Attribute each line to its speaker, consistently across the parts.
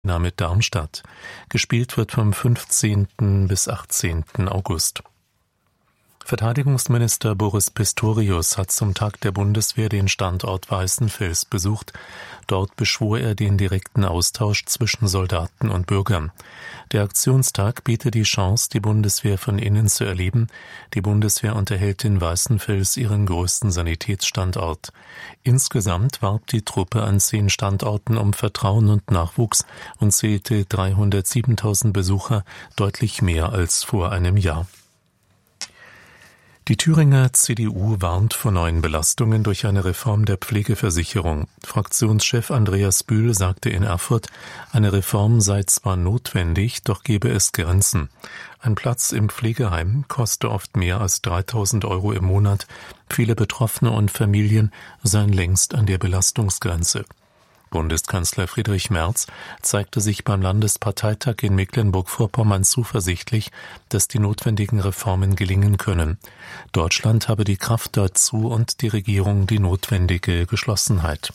Speaker 1: mit Darmstadt. Gespielt wird vom 15. bis 18. August. Verteidigungsminister Boris Pistorius hat zum Tag der Bundeswehr den Standort Weißenfels besucht. Dort beschwor er den direkten Austausch zwischen Soldaten und Bürgern. Der Aktionstag bietet die Chance, die Bundeswehr von innen zu erleben. Die Bundeswehr unterhält in Weißenfels ihren größten Sanitätsstandort. Insgesamt warb die Truppe an 10 Standorten um Vertrauen und Nachwuchs und zählte 307.000 Besucher, deutlich mehr als vor einem Jahr. Die Thüringer CDU warnt vor neuen Belastungen durch eine Reform der Pflegeversicherung. Fraktionschef Andreas Bühl sagte in Erfurt, eine Reform sei zwar notwendig, doch gebe es Grenzen. Ein Platz im Pflegeheim koste oft mehr als 3.000 € im Monat. Viele Betroffene und Familien seien längst an der Belastungsgrenze. Bundeskanzler Friedrich Merz zeigte sich beim Landesparteitag in Mecklenburg-Vorpommern zuversichtlich, dass die notwendigen Reformen gelingen können. Deutschland habe die Kraft dazu und die Regierung die notwendige Geschlossenheit.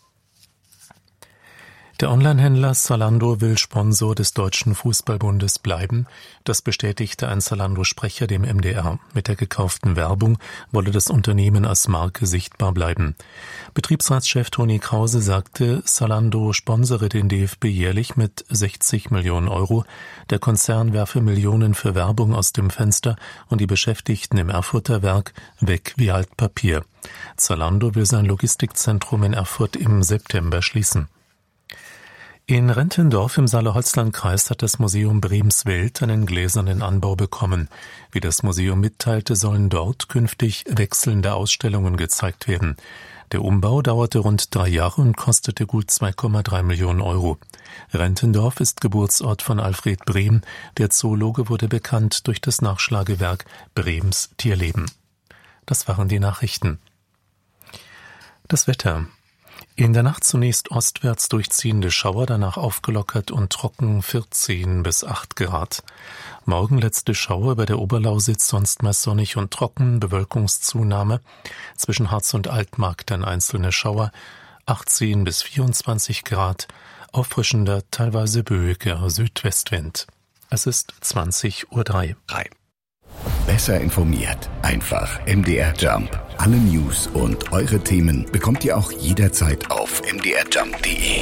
Speaker 1: Der Onlinehändler Zalando will Sponsor des Deutschen Fußballbundes bleiben. Das bestätigte ein Zalando-Sprecher dem MDR. Mit der gekauften Werbung wolle das Unternehmen als Marke sichtbar bleiben. Betriebsratschef Toni Krause sagte, Zalando sponsere den DFB jährlich mit 60 Millionen €. Der Konzern werfe Millionen für Werbung aus dem Fenster und die Beschäftigten im Erfurter Werk weg wie Altpapier. Zalando will sein Logistikzentrum in Erfurt im September schließen. In Renthendorf im Saale-Holzland-Kreis hat das Museum Bremswelt einen gläsernen Anbau bekommen. Wie das Museum mitteilte, sollen dort künftig wechselnde Ausstellungen gezeigt werden. Der Umbau dauerte rund 3 Jahre und kostete gut 2,3 Millionen €. Renthendorf ist Geburtsort von Alfred Brehm. Der Zoologe wurde bekannt durch das Nachschlagewerk Brehms Tierleben. Das waren die Nachrichten. Das Wetter. In der Nacht zunächst ostwärts durchziehende Schauer, danach aufgelockert und trocken 14 bis 8 Grad. Morgen letzte Schauer über der Oberlausitz, sonst meist sonnig und trocken, Bewölkungszunahme. Zwischen Harz und Altmark dann einzelne Schauer, 18 bis 24 Grad, auffrischender, teilweise böiger Südwestwind. Es ist 20:03 Uhr.
Speaker 2: Besser informiert. Einfach MDR Jump. Alle News und eure Themen bekommt ihr auch jederzeit auf mdrjump.de.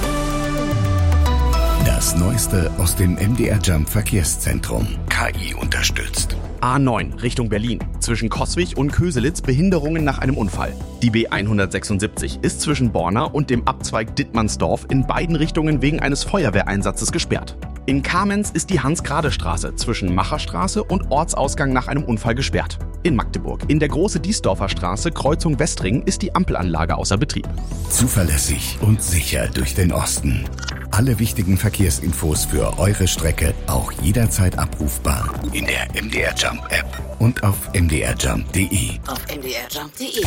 Speaker 2: Das Neueste aus dem MDR Jump Verkehrszentrum. KI unterstützt.
Speaker 3: A9 Richtung Berlin. Zwischen Coswig und Köselitz Behinderungen nach einem Unfall. Die B176 ist zwischen Borna und dem Abzweig Dittmannsdorf in beiden Richtungen wegen eines Feuerwehreinsatzes gesperrt. In Kamenz ist die Hans-Grade-Straße zwischen Macherstraße und Ortsausgang nach einem Unfall gesperrt. In Magdeburg, in der Große-Diesdorfer Straße, Kreuzung Westring, ist die Ampelanlage außer Betrieb.
Speaker 2: Zuverlässig und sicher durch den Osten. Alle wichtigen Verkehrsinfos für eure Strecke auch jederzeit abrufbar in der MDR Jump App und auf mdrjump.de.
Speaker 4: Auf mdrjump.de.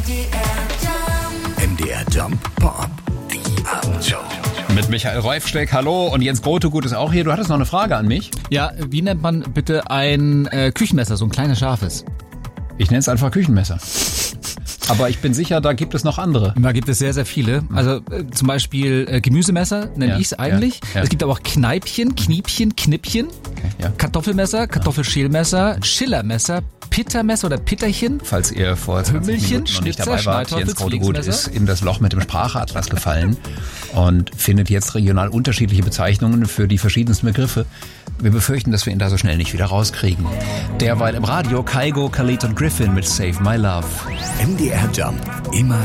Speaker 2: MDR Jump Pop, die Abendshow.
Speaker 5: Mit Michael Reufsteck, hallo, und Jens Grotegut ist auch hier. Du hattest noch eine Frage an mich?
Speaker 6: Ja, wie nennt man bitte ein Küchenmesser, so ein kleines scharfes?
Speaker 5: Ich nenne es einfach Küchenmesser. Aber ich bin sicher, da gibt es noch andere.
Speaker 6: Da gibt es sehr, sehr viele. Also zum Beispiel Gemüsemesser nenne ich es eigentlich. Ja. Es gibt aber auch Kneipchen, Kniepchen, Knippchen, Kartoffelmesser, Kartoffelschälmesser, Schillermesser, Pittermesser oder Pitterchen.
Speaker 5: Falls ihr vor 20 Minuten noch nicht dabei wart, Jens Grotegut ist in das Loch mit dem Spracheatlas gefallen und findet jetzt regional unterschiedliche Bezeichnungen für die verschiedensten Begriffe. Wir befürchten, dass wir ihn da so schnell nicht wieder rauskriegen. Derweil im Radio Kygo, Khalid und Griffin mit Save My Love.
Speaker 2: MDR Jump. Immer